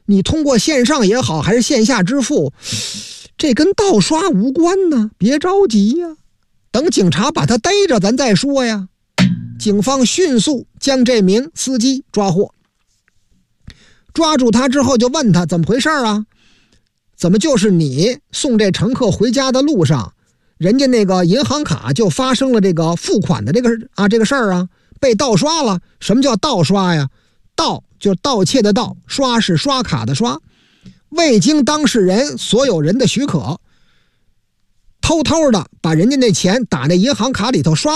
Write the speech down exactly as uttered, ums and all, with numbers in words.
你通过线上也好，还是线下支付，这跟盗刷无关呢，别着急呀，等警察把他逮着咱再说呀。警方迅速将这名司机抓获，抓住他之后就问他怎么回事啊？怎么就是你送这乘客回家的路上，人家那个银行卡就发生了这个付款的这个啊这个事儿啊，被盗刷了？什么叫盗刷呀？盗就是盗窃的盗，刷是刷卡的刷。未经当事人所有人的许可，偷偷的把人家那钱打那银行卡里头刷